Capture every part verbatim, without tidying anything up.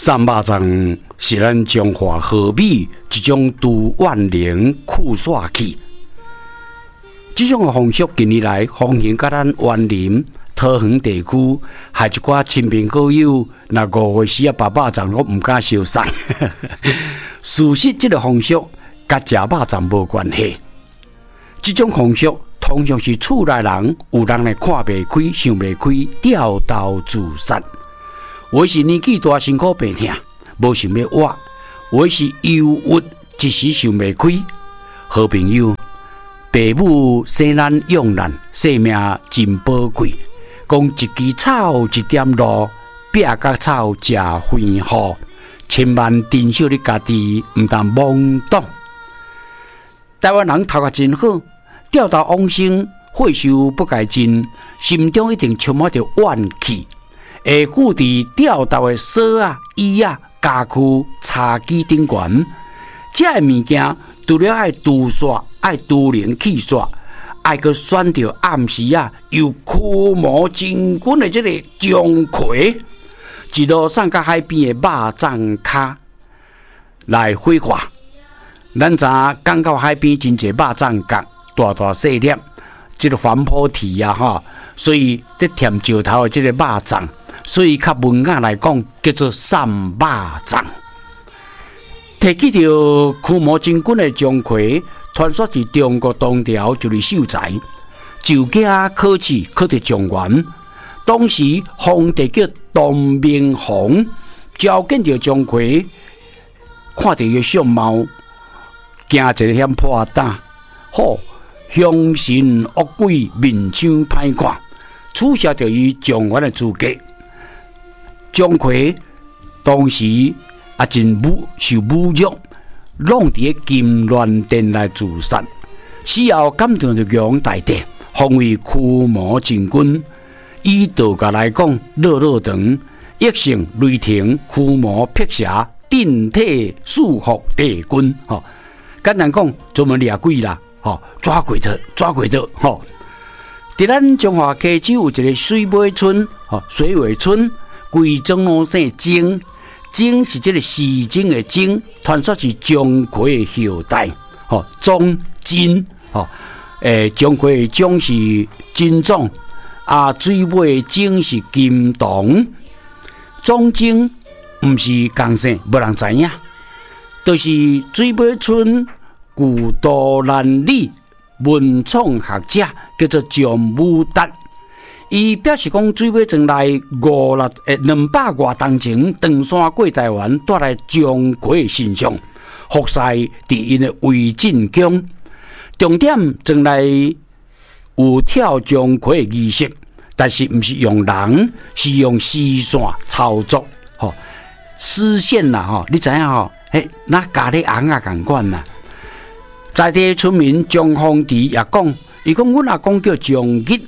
三肉粽是咱中华河美一种除万灵酷煞气。这种的风俗近年来风行到咱湾林、桃园地区，还一寡亲朋好友，那五月时啊，把肉粽我唔敢收送。事实这个风俗，甲食肉粽无关系。这种风俗通常是厝内人有人来看袂开、想袂开，掉刀自杀。有的是年纪大、辛苦病痛，无想要活；有的是忧郁，一时想袂开。好朋友。父母生咱养咱，生命真宝贵。讲一枝草，一点露，壁甲草食花好，千万珍惜你家己，唔当懵懂。台湾人头壳真好，掉头往生，血寿不改尽，心中一定充满着怨气。会附伫掉头的锁啊、椅啊、家具、茶几顶悬，这个物件除了爱除煞。爱除灵去煞，爱去选着暗时啊，有驱魔真菌的这个钟馗，一路送到海边的肉粽卡来火化。咱知刚到海边真侪肉粽角，大大细粒，这个环保体啊哈，所以在甜石头的这个肉粽，所以较文雅来讲叫做三肉粽。提起着驱魔真菌的钟馗。传说是中国唐朝就是秀才，就家考试考得状元。当时皇帝叫唐明皇，召见着钟馗，看到伊相貌，惊一个险破胆，吼，凶神恶鬼，面相歹看，取消着伊状元的资格。钟馗当时也真侮受侮辱。弄伫个金銮殿来自杀，死后感动着玉皇大帝，封为驱魔真君。以道家来讲，乐乐堂一性雷霆驱魔辟邪，定体束缚帝君。吼，简单讲，专门掠鬼啦，吼，抓鬼的，抓鬼的，吼。伫咱中华溪州有一个水尾村，吼，水尾村规庄拢姓钟。钟是这个时钟的钟，传说是钟馗的后代，吼，钟金，吼，诶，钟馗的钟是金钟，啊，水尾的钟是金铜，钟钟唔是共姓，无人知影，就是水尾村古都兰里文创学者叫做张武达。伊表示讲，水尾庄内五六诶两百多当前，登山过台湾，带来钟馗形象，服侍伫因的魏晋宫。重点庄内有跳钟馗的仪式，但是唔是用人，是用丝线操作，吼，丝线啦，吼，你知影吼？嘿，那咖喱红啊，共款啦。在地村民钟凤池也讲，伊讲阮阿公叫钟吉。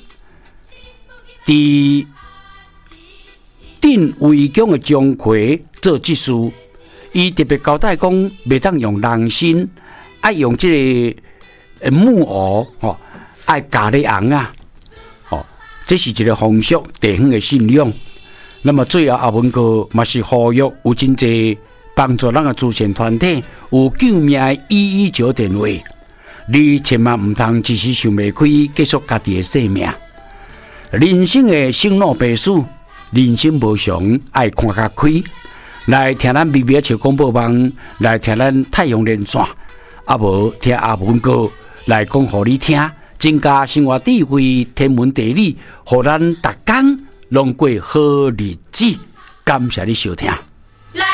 伫镇围宫的钟馗做这事，伊特别交代讲，袂当用人身，爱用这个木偶，吼，爱咖喱红啊，吼，这是一个风俗地方的信仰。那么最后阿文哥嘛是呼吁有真济帮助咱的慈善团体，有救命的一一九电话，你千万唔通一时想袂开，结束家己的生命。人生的生老病死，人生无常，爱看较开。来听咱 B B 笑广播网，来听咱太阳连线，啊无听阿文哥来讲互你听，增加生活智慧、天文地理，互咱逐工拢过好日子。感谢你收听。来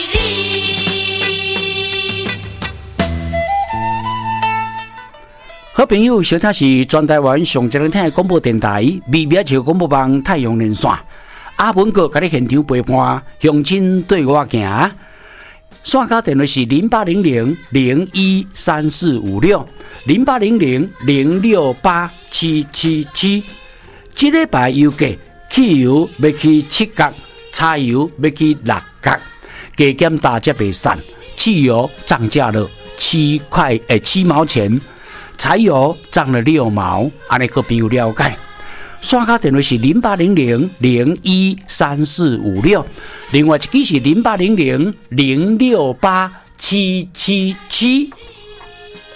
好朋友，收听是全台湾上一能听的广播电台 B B 笑广播网太阳连线。阿文哥甲你现场陪伴，乡亲对我行。线卡电话是零八零零零一三四五六零八零零零六八七七七。这礼拜油价，汽油要去七角，柴油要去六角，加减大家袂散。汽油涨价了七块诶七毛钱。柴油涨了六毛，安尼个朋友了解。 线卡电话是零八零零零一三四五六，另外一支是零八零零零六八七七七。